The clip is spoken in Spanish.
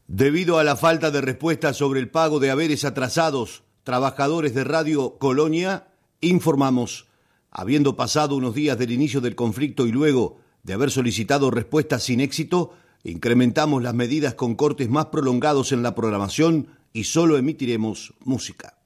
Debido a la falta de respuesta sobre el pago de haberes atrasados, trabajadores de Radio Colonia, informamos, habiendo pasado unos días del inicio del conflicto y luego de haber solicitado respuestas sin éxito, incrementamos las medidas con cortes más prolongados en la programación y solo emitiremos música.